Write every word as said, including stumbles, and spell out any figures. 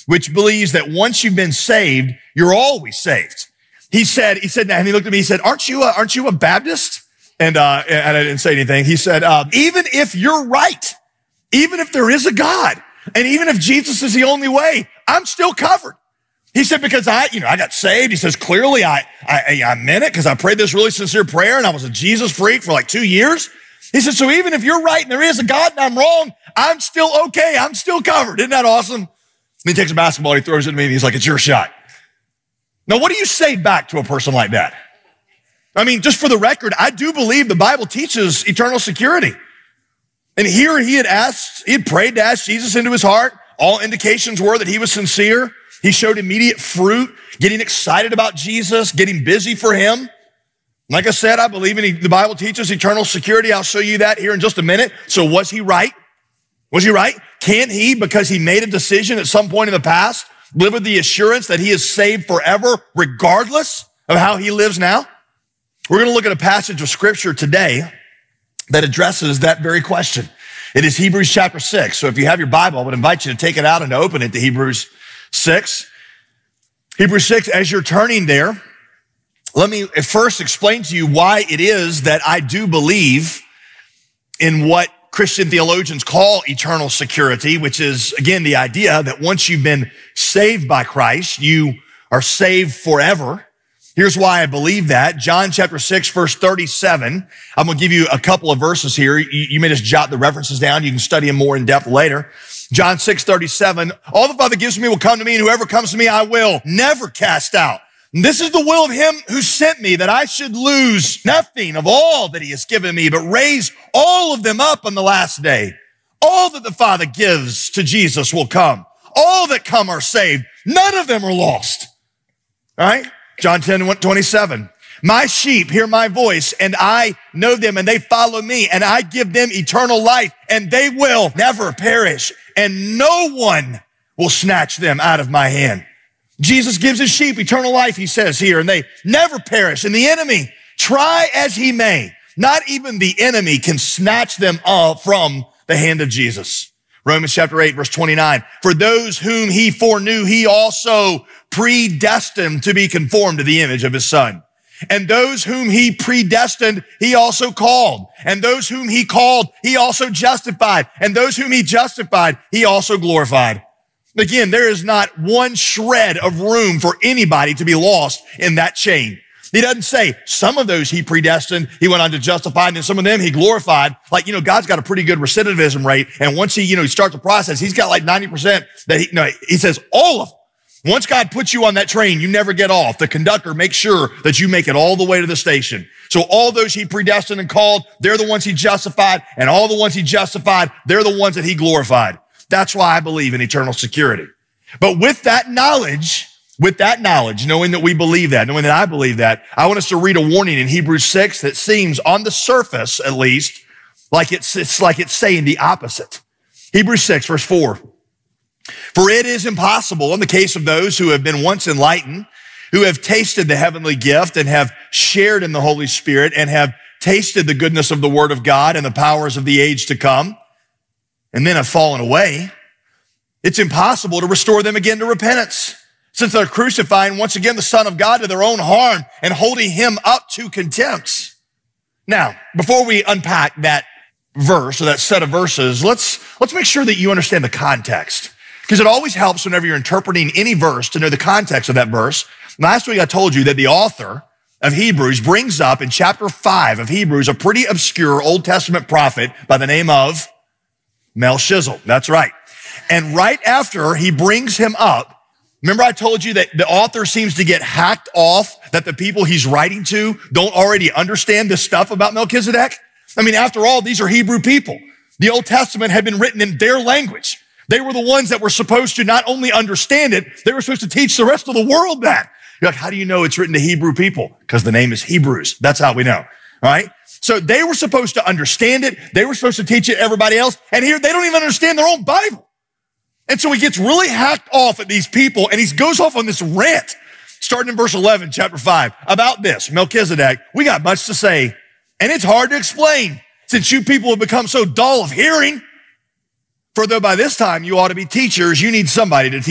which believes that once you've been saved, you're always saved. He said, he said, and he looked at me, he said, aren't you a, aren't you a Baptist? And, uh, and I didn't say anything. He said, uh, even if you're right, even if there is a God, and even if Jesus is the only way, I'm still covered. He said, because I, you know, I got saved. He says, clearly I, I, I meant it because I prayed this really sincere prayer and I was a Jesus freak for like two years. He said, so even if you're right and there is a God and I'm wrong, I'm still okay. I'm still covered. Isn't that awesome? And he takes a basketball, he throws it at me and he's like, it's your shot. Now, what do you say back to a person like that? I mean, just for the record, I do believe the Bible teaches eternal security. And here he had asked, he had prayed to ask Jesus into his heart. All indications were that he was sincere. He showed immediate fruit, getting excited about Jesus, getting busy for him. Like I said, I believe in the Bible teaches eternal security. I'll show you that here in just a minute. So was he right? Was he right? Can he, because he made a decision at some point in the past, live with the assurance that he is saved forever, regardless of how he lives now? We're going to look at a passage of scripture today that addresses that very question. It is Hebrews chapter six. So if you have your Bible, I would invite you to take it out and to open it to Hebrews six. Hebrews six, as you're turning there, let me first explain to you why it is that I do believe in what Christian theologians call eternal security, which is, again, the idea that once you've been saved by Christ, you are saved forever. Here's why I believe that. John chapter six, verse thirty-seven. I'm going to give you a couple of verses here. You, you may just jot the references down. You can study them more in depth later. John six, thirty-seven. All the Father gives me will come to me, and whoever comes to me, I will never cast out. And this is the will of him who sent me, that I should lose nothing of all that he has given me, but raise all of them up on the last day. All that the Father gives to Jesus will come. All that come are saved. None of them are lost. All right? John ten, twenty-seven. My sheep hear my voice, and I know them, and they follow me, and I give them eternal life, and they will never perish, and no one will snatch them out of my hand. Jesus gives his sheep eternal life, he says here, and they never perish. And the enemy, try as he may, not even the enemy can snatch them up from the hand of Jesus. Romans chapter eight, verse twenty-nine. For those whom he foreknew, he also predestined to be conformed to the image of his Son. And those whom he predestined, he also called. And those whom he called, he also justified. And those whom he justified, he also glorified. Again, there is not one shred of room for anybody to be lost in that chain. He doesn't say some of those he predestined, he went on to justify, and then some of them he glorified. Like, you know, God's got a pretty good recidivism rate. And once he, you know, he starts the process, he's got like ninety percent that he, no, he says all of them. Once God puts you on that train, you never get off. The conductor makes sure that you make it all the way to the station. So all those he predestined and called, they're the ones he justified, and all the ones he justified, they're the ones that he glorified. That's why I believe in eternal security. But with that knowledge, with that knowledge, knowing that we believe that, knowing that I believe that, I want us to read a warning in Hebrews six that seems on the surface, at least, like it's, it's like it's saying the opposite. Hebrews six, verse four. For it is impossible in the case of those who have been once enlightened, who have tasted the heavenly gift and have shared in the Holy Spirit and have tasted the goodness of the word of God and the powers of the age to come, and then have fallen away. It's impossible to restore them again to repentance, since they're crucifying once again the Son of God to their own harm and holding him up to contempt. Now, before we unpack that verse or that set of verses, let's, let's make sure that you understand the context. Because it always helps whenever you're interpreting any verse to know the context of that verse. Last week I told you that the author of Hebrews brings up in chapter five of Hebrews a pretty obscure Old Testament prophet by the name of Melchizedek. That's right. And right after he brings him up, remember I told you that the author seems to get hacked off, that the people he's writing to don't already understand this stuff about Melchizedek? I mean, after all, these are Hebrew people. The Old Testament had been written in their language. They were the ones that were supposed to not only understand it, they were supposed to teach the rest of the world that. You're like, how do you know it's written to Hebrew people? Because the name is Hebrews. That's how we know. All right. So they were supposed to understand it. They were supposed to teach it to everybody else. And here they don't even understand their own Bible. And so he gets really hacked off at these people, and he goes off on this rant, starting in verse eleven, chapter five, about this, Melchizedek. We got much to say, and it's hard to explain since you people have become so dull of hearing. For though by this time you ought to be teachers, you need somebody to teach